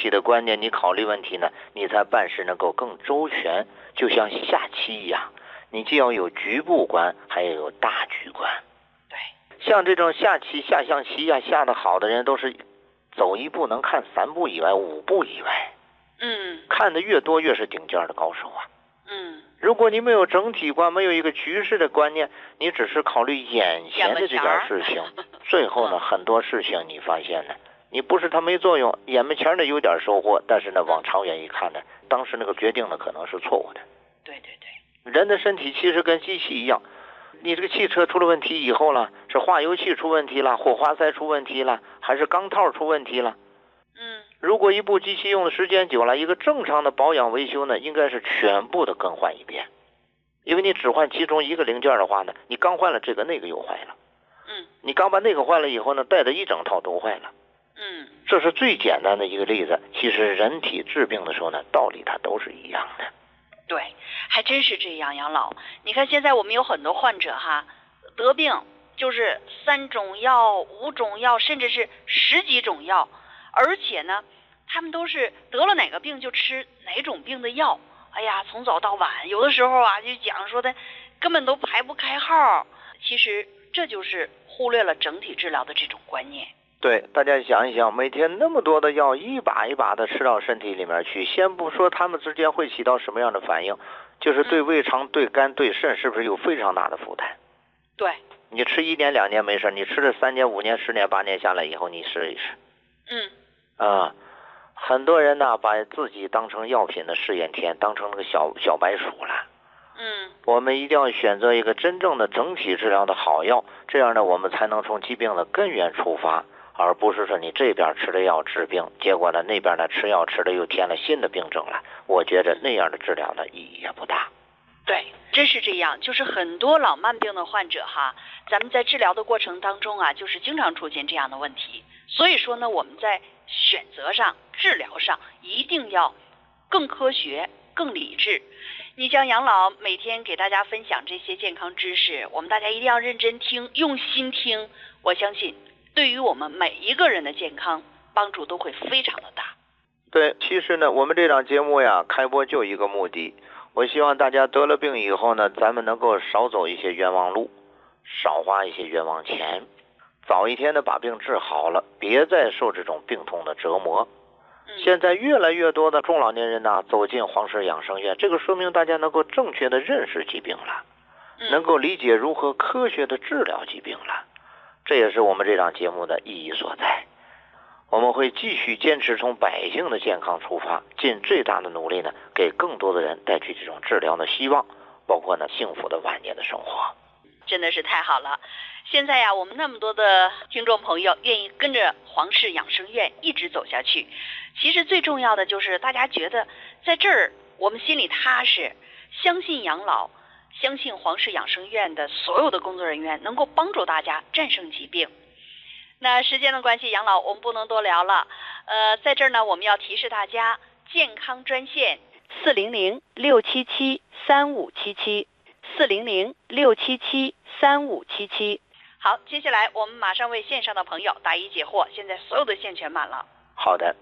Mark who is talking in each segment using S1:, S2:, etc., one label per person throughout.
S1: 体的观念，你考虑问题呢，你才办事能够更周全。就像下棋一样，你既要有局部观，还要有大局观。
S2: 对，
S1: 像这种下棋、下象棋呀，下得好的人都是走一步能看3步以外、5步以外。看得越多越是顶尖的高手啊。如果你没有整体观，没有一个局势的观念，你只是考虑眼前的这点事情，最后呢，很多事情你发现呢，你不是它没作用，眼门前的有点收获，但是呢，往长远一看呢，当时那个决定呢可能是错误的。
S2: 对对对，
S1: 人的身体其实跟机器一样，你这个汽车出了问题以后了，是化油器出问题了，火花塞出问题了，还是钢套出问题了？如果一部机器用的时间久了，一个正常的保养维修呢，应该是全部的更换一遍。因为你只换其中一个零件的话呢，你刚换了这个，那个又坏了。你刚把那个换了以后呢，带的一整套都坏了。这是最简单的一个例子。其实人体治病的时候呢，道理它都是一样的。
S2: 对，还真是这样，杨老。你看现在我们有很多患者哈，得病就是3种药、5种药，甚至是10几种药，而且呢，他们都是得了哪个病就吃哪种病的药。哎呀，从早到晚，有的时候啊，就讲说的根本都排不开号。其实这就是忽略了整体治疗的这种观念。
S1: 对，大家想一想，每天那么多的药一把一把的吃到身体里面去，先不说它们之间会起到什么样的反应，就是对胃肠、对肝、对肾是不是有非常大的负担？
S2: 对，
S1: 你吃1年2年没事，你吃了3年5年10年8年下来以后，你试一试。很多人呢把自己当成药品的试验田，当成那个小白鼠了。我们一定要选择一个真正的整体治疗的好药，这样呢我们才能从疾病的根源出发，而不是说你这边吃的药治病，结果呢那边呢吃药吃的又添了新的病症了。我觉得那样的治疗呢意义也不大。
S2: 对，真是这样。就是很多老慢病的患者哈，咱们在治疗的过程当中啊，就是经常出现这样的问题。所以说呢，我们在选择上、治疗上一定要更科学、更理智。你像杨老每天给大家分享这些健康知识，我们大家一定要认真听、用心听。我相信对于我们每一个人的健康帮助都会非常的大。
S1: 对，其实呢，我们这档节目呀，开播就一个目的，我希望大家得了病以后呢，咱们能够少走一些冤枉路，少花一些冤枉钱，早一天的把病治好了，别再受这种病痛的折磨。现在越来越多的中老年人呢走进黄氏养生院，这个说明大家能够正确的认识疾病了，能够理解如何科学的治疗疾病了。这也是我们这档节目的意义所在。我们会继续坚持从百姓的健康出发，尽最大的努力呢，给更多的人带去这种治疗的希望，包括呢幸福的晚年的生活。
S2: 真的是太好了。现在呀，我们那么多的听众朋友愿意跟着黄氏养生院一直走下去，其实最重要的就是大家觉得在这儿我们心里踏实，相信养老，相信黄氏养生院的所有的工作人员能够帮助大家战胜疾病。那时间的关系，杨老我们不能多聊了。在这儿呢，我们要提示大家健康专线400-677-3577，400-677-3577。好，接下来我们马上为线上的朋友答疑解惑，现在所有的线全满了。
S1: 好的。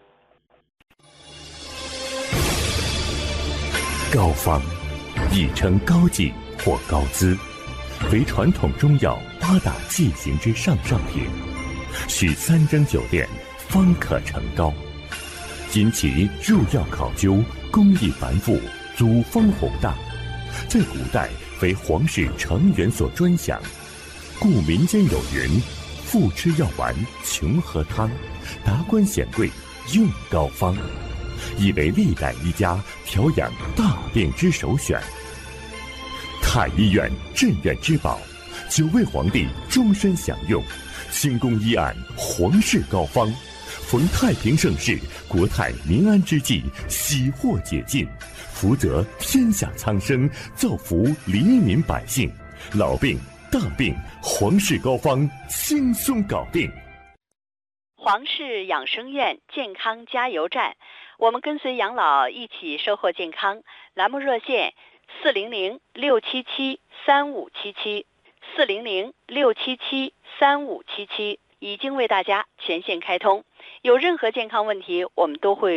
S3: 膏方亦称膏剂或膏滋，为传统中药8大剂型之上品，需3蒸9炼方可成膏。因其入药考究，工艺繁复，组方宏大，在古代为皇室成员所专享，故民间有云：富吃药丸，穷喝汤，达官显贵用膏方，亦为历代医家调养大病之首选。太医院镇院之宝，9位皇帝终身享用，清宫医案皇室膏方，逢太平盛世、国泰民安之际，喜获解禁，福泽天下苍生，造福黎民百姓。老病大病，皇氏膏方轻松搞定。
S2: 黄氏养生院健康加油站，我们跟随养老一起收获健康。栏目热线400-677-3577，400-677-3577，已经为大家全线开通。有任何健康问题，我们都会